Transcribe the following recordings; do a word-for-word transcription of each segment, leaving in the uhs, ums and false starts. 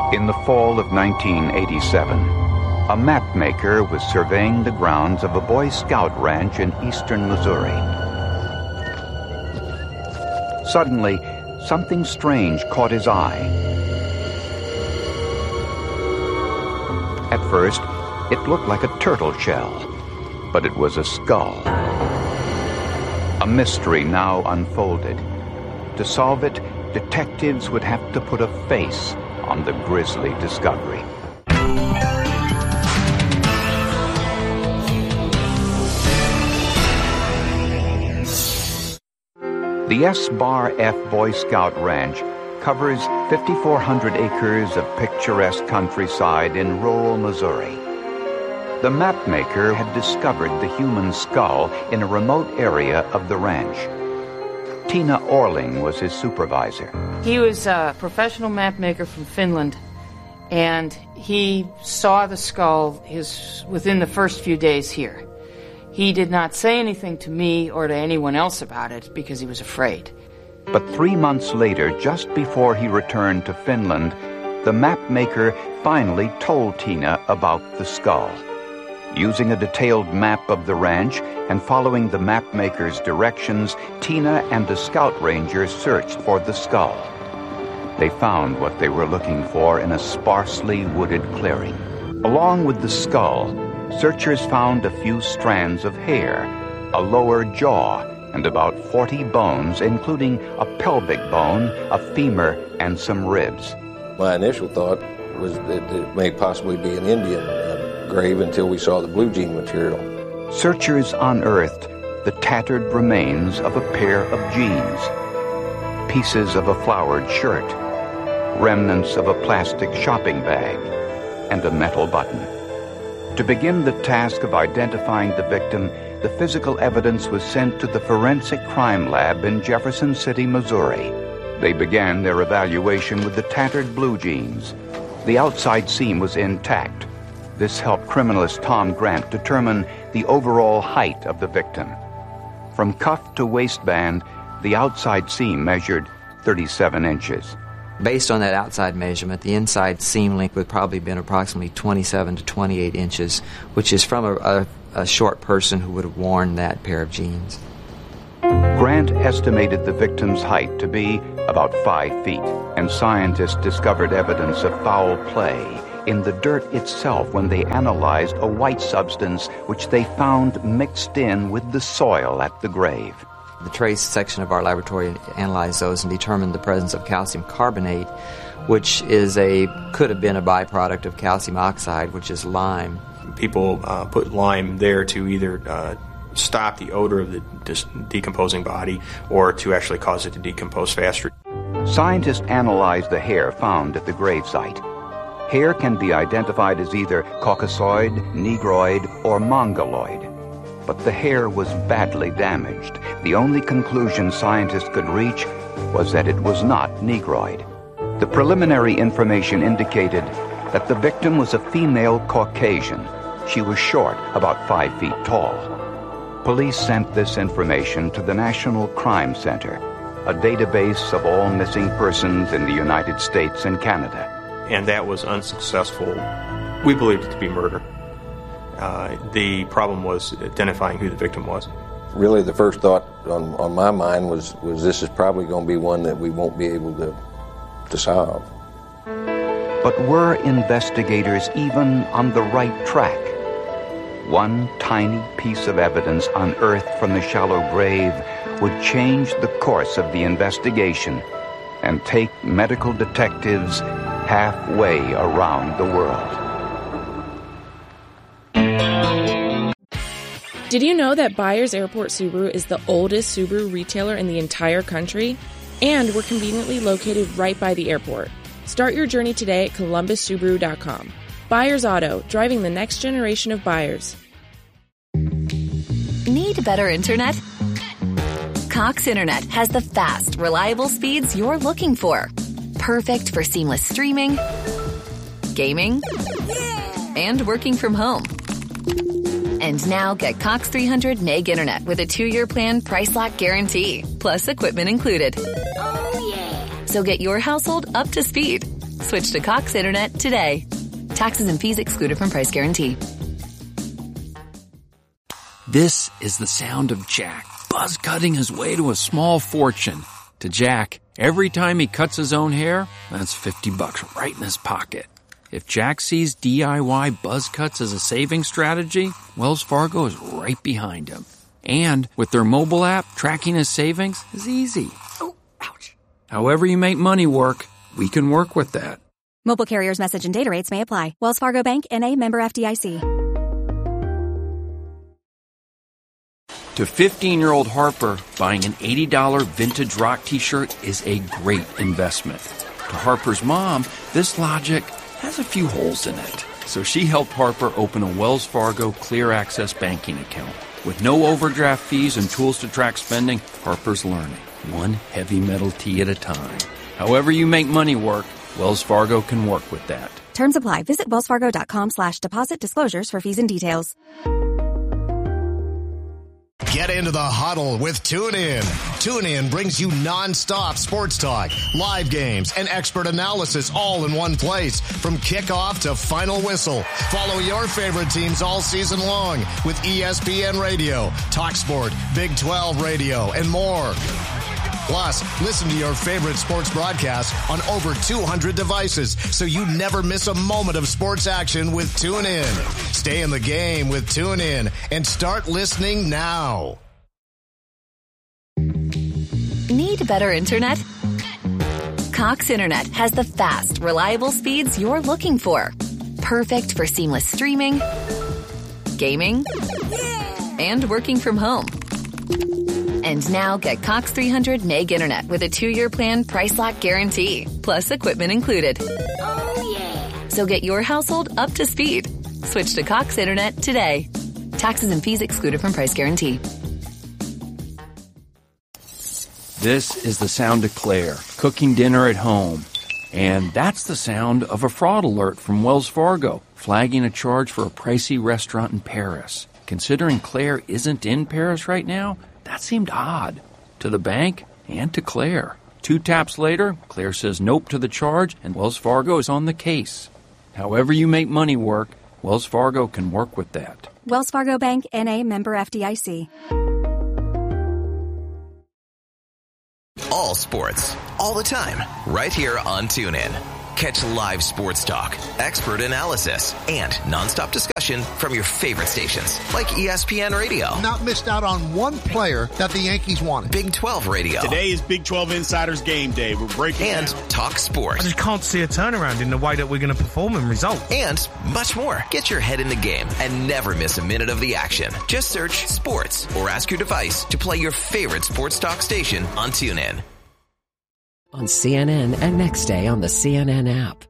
In the fall of nineteen eighty-seven, a map maker was surveying the grounds of a Boy Scout ranch in eastern Missouri. Suddenly, something strange caught his eye. At first, it looked like a turtle shell, but it was a skull. A mystery now unfolded. To solve it, detectives would have to put a face on the grisly discovery. The S Bar F Boy Scout Ranch covers fifty-four hundred acres of picturesque countryside in rural Missouri. The mapmaker had discovered the human skull in a remote area of the ranch. Tina Orling was his supervisor. He was a professional mapmaker from Finland, and he saw the skull his, within the first few days here. He did not say anything to me or to anyone else about it because he was afraid. But three months later, just before he returned to Finland, the mapmaker finally told Tina about the skull. Using a detailed map of the ranch and following the mapmaker's directions, Tina and a scout ranger searched for the skull. They found what they were looking for in a sparsely wooded clearing. Along with the skull, searchers found a few strands of hair, a lower jaw, and about forty bones, including a pelvic bone, a femur, and some ribs. My initial thought was that it may possibly be an Indian uh, grave until we saw the blue jean material. Searchers unearthed the tattered remains of a pair of jeans, pieces of a flowered shirt, remnants of a plastic shopping bag, and a metal button. To begin the task of identifying the victim, the physical evidence was sent to the Forensic Crime Lab in Jefferson City, Missouri. They began their evaluation with the tattered blue jeans. The outside seam was intact. This helped criminalist Tom Grant determine the overall height of the victim. From cuff to waistband, the outside seam measured thirty-seven inches. Based on that outside measurement, the inside seam length would probably have been approximately twenty-seven to twenty-eight inches, which is from a, a, a short person who would have worn that pair of jeans. Grant estimated the victim's height to be about five feet, and scientists discovered evidence of foul play in the dirt itself when they analyzed a white substance which they found mixed in with the soil at the grave. The trace section of our laboratory analyzed those and determined the presence of calcium carbonate, which is a could have been a byproduct of calcium oxide, which is lime. People uh, put lime there to either uh, stop the odor of the dis- decomposing body or to actually cause it to decompose faster. Scientists analyzed the hair found at the gravesite. Hair can be identified as either Caucasoid, Negroid, or Mongoloid. But the hair was badly damaged. The only conclusion scientists could reach was that it was not Negroid. The preliminary information indicated that the victim was a female Caucasian. She was short, about five feet tall. Police sent this information to the National Crime Center, a database of all missing persons in the United States and Canada. And that was unsuccessful. We believed it to be murder. Uh, the problem was identifying who the victim was. Really, the first thought on, on my mind was, was this is probably going to be one that we won't be able to, to solve. But were investigators even on the right track? One tiny piece of evidence unearthed from the shallow grave would change the course of the investigation and take medical detectives halfway around the world. Did you know that Byers Airport Subaru is the oldest Subaru retailer in the entire country? And we're conveniently located right by the airport. Start your journey today at columbus subaru dot com. Byers Auto, driving the next generation of buyers. Need better internet? Cox Internet has the fast, reliable speeds you're looking for. Perfect for seamless streaming, gaming, and working from home. And now get Cox three hundred meg internet with a two-year plan price lock guarantee, plus equipment included. Oh, yeah. So get your household up to speed Switch to Cox Internet today. Taxes and fees excluded from price guarantee. This is the sound of Jack buzz cutting his way to a small fortune. To Jack, every time he cuts his own hair, that's fifty bucks right in his pocket. If Jack sees D I Y buzz cuts as a saving strategy, Wells Fargo is right behind him. And with their mobile app, tracking his savings is easy. Oh, ouch. However you make money work, we can work with that. Mobile carriers' message and data rates may apply. Wells Fargo Bank, N A, member F D I C. To fifteen-year-old Harper, buying an eighty dollars vintage rock t-shirt is a great investment. To Harper's mom, this logic has a few holes in it. So she helped Harper open a Wells Fargo Clear Access banking account. With no overdraft fees and tools to track spending, Harper's learning, one heavy metal tee at a time. However you make money work, Wells Fargo can work with that. Terms apply. Visit wellsfargo.com slash deposit disclosures for fees and details. Get into the huddle with TuneIn. TuneIn brings you nonstop sports talk, live games, and expert analysis all in one place. From kickoff to final whistle. Follow your favorite teams all season long with E S P N Radio, TalkSport, Big twelve Radio, and more. Plus, listen to your favorite sports broadcasts on over two hundred devices so you never miss a moment of sports action with TuneIn. Stay in the game with TuneIn and start listening now. Need better internet? Cox Internet has the fast, reliable speeds you're looking for. Perfect for seamless streaming, gaming, and working from home. And now get Cox three hundred meg internet with a two-year plan price lock guarantee, plus equipment included. Oh, yeah. So get your household up to speed. Switch to Cox Internet today. Taxes and fees excluded from price guarantee. This is the sound of Claire, cooking dinner at home. And that's the sound of a fraud alert from Wells Fargo, flagging a charge for a pricey restaurant in Paris. Considering Claire isn't in Paris right now, that seemed odd to the bank and to Claire. Two taps later, Claire says nope to the charge, and Wells Fargo is on the case. However you make money work, Wells Fargo can work with that. Wells Fargo Bank, N A, member F D I C. All sports, all the time, right here on TuneIn. Catch live sports talk, expert analysis, and nonstop discussion from your favorite stations, like E S P N Radio. Not missed out on one player that the Yankees wanted. Big twelve Radio. Today is Big twelve Insiders Game Day. We're breaking And down. Talk Sports. I just can't see a turnaround in the way that we're going to perform and result. And much more. Get your head in the game and never miss a minute of the action. Just search sports or ask your device to play your favorite sports talk station on TuneIn. On C N N and next day on the C N N app.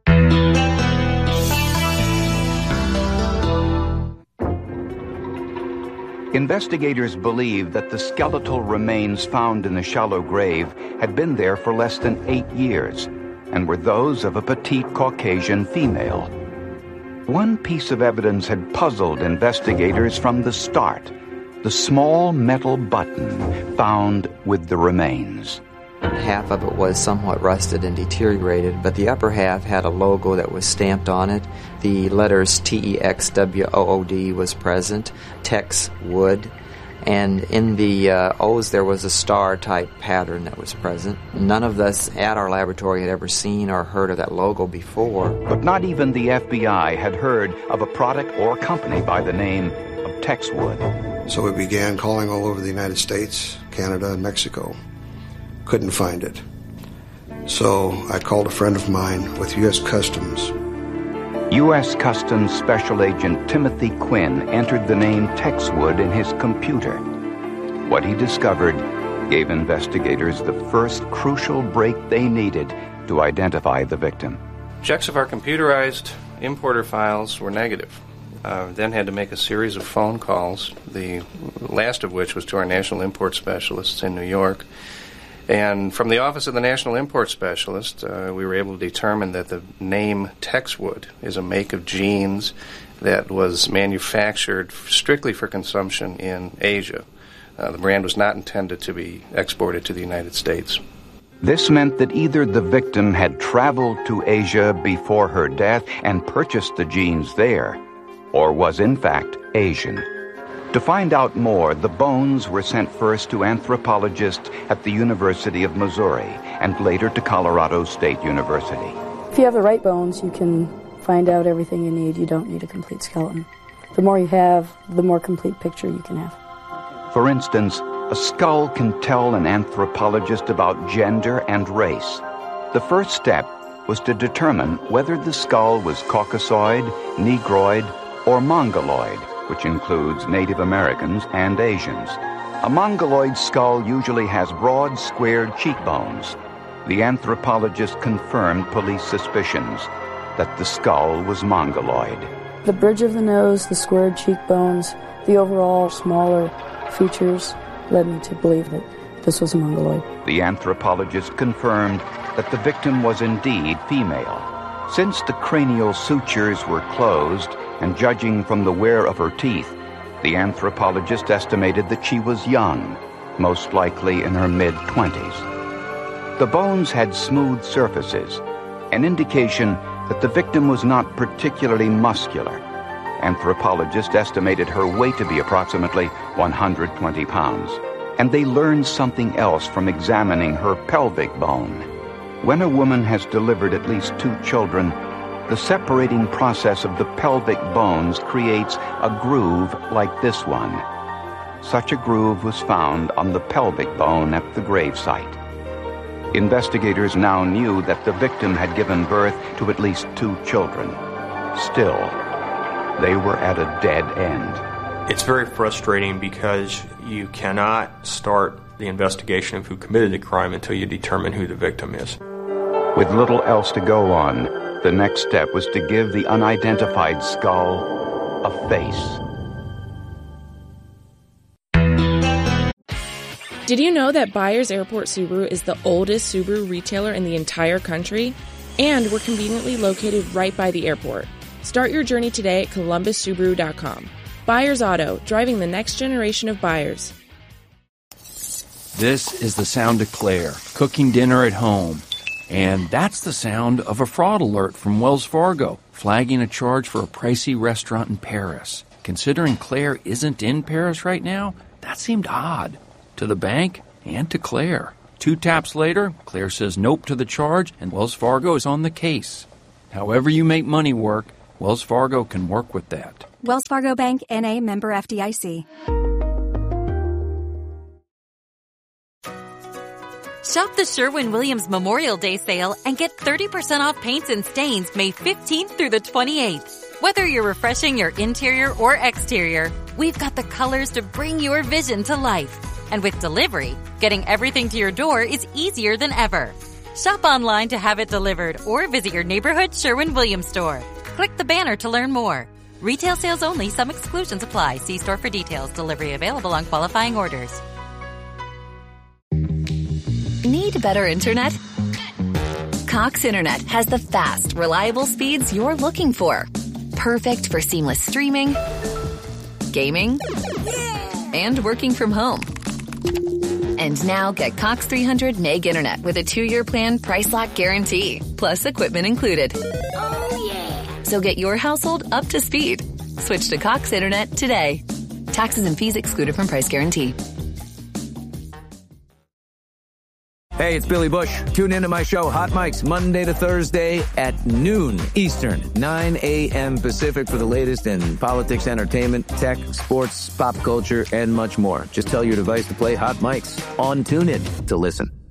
Investigators believe that the skeletal remains found in the shallow grave had been there for less than eight years and were those of a petite Caucasian female. One piece of evidence had puzzled investigators from the start: the small metal button found with the remains. Half of it was somewhat rusted and deteriorated, but the upper half had a logo that was stamped on it. The letters T E X W O O D was present, Tex Wood, and in the uh, O's there was a star-type pattern that was present. None of us at our laboratory had ever seen or heard of that logo before. But not even the F B I had heard of a product or company by the name of Tex Wood. So we began calling all over the United States, Canada, and Mexico. Couldn't find it. So I called a friend of mine with U S Customs. U S Customs Special Agent Timothy Quinn entered the name Tex Wood in his computer. What he discovered gave investigators the first crucial break they needed to identify the victim. Checks of our computerized importer files were negative. Uh, then had to make a series of phone calls, the last of which was to our national import specialists in New York. And from the Office of the National Import Specialist, uh, we were able to determine that the name Tex Wood is a make of jeans that was manufactured strictly for consumption in Asia. Uh, the brand was not intended to be exported to the United States. This meant that either the victim had traveled to Asia before her death and purchased the genes there, or was in fact Asian. To find out more, the bones were sent first to anthropologists at the University of Missouri and later to Colorado State University. If you have the right bones, you can find out everything you need. You don't need a complete skeleton. The more you have, the more complete picture you can have. For instance, a skull can tell an anthropologist about gender and race. The first step was to determine whether the skull was Caucasoid, Negroid, or Mongoloid, which includes Native Americans and Asians. A Mongoloid skull usually has broad, squared cheekbones. The anthropologist confirmed police suspicions that the skull was Mongoloid. The bridge of the nose, the squared cheekbones, the overall smaller features led me to believe that this was a Mongoloid. The anthropologist confirmed that the victim was indeed female. Since the cranial sutures were closed, and judging from the wear of her teeth, the anthropologist estimated that she was young, most likely in her mid-twenties. The bones had smooth surfaces, an indication that the victim was not particularly muscular. Anthropologists estimated her weight to be approximately one hundred twenty pounds, and they learned something else from examining her pelvic bone. When a woman has delivered at least two children, the separating process of the pelvic bones creates a groove like this one. Such a groove was found on the pelvic bone at the gravesite. Investigators now knew that the victim had given birth to at least two children. Still, they were at a dead end. It's very frustrating because you cannot start the investigation of who committed the crime until you determine who the victim is. With little else to go on, the next step was to give the unidentified skull a face. Did you know that Byers Airport Subaru is the oldest Subaru retailer in the entire country? And we're conveniently located right by the airport. Start your journey today at columbus subaru dot com. Byers Auto, driving the next generation of buyers. This is the sound of Claire, cooking dinner at home. And that's the sound of a fraud alert from Wells Fargo, flagging a charge for a pricey restaurant in Paris. Considering Claire isn't in Paris right now, that seemed odd. To the bank and to Claire. Two taps later, Claire says nope to the charge, and Wells Fargo is on the case. However you make money work, Wells Fargo can work with that. Wells Fargo Bank, N A, member F D I C. Shop the Sherwin-Williams Memorial Day sale and get thirty percent off paints and stains May fifteenth through the twenty-eighth. Whether you're refreshing your interior or exterior, we've got the colors to bring your vision to life. And with delivery, getting everything to your door is easier than ever. Shop online to have it delivered or visit your neighborhood Sherwin-Williams store. Click the banner to learn more. Retail sales only. Some exclusions apply. See store for details. Delivery available on qualifying orders. Need better internet? Cox Internet has the fast, reliable speeds you're looking for. Perfect for seamless streaming, gaming, and working from home. And now get Cox three hundred meg internet with a two-year plan price lock guarantee, plus equipment included. Oh, yeah. So get your household up to speed. Switch to Cox Internet today. Taxes and fees excluded from price guarantee. Hey, it's Billy Bush. Tune into my show, Hot Mics, Monday to Thursday at noon Eastern, nine a.m. Pacific for the latest in politics, entertainment, tech, sports, pop culture, and much more. Just tell your device to play Hot Mics on TuneIn to listen.